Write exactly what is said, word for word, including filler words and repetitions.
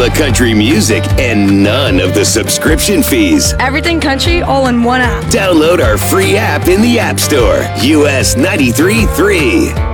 the country music and none of the subscription fees. Everything country all in one app. Download our free app in the App Store. U S ninety-three point three.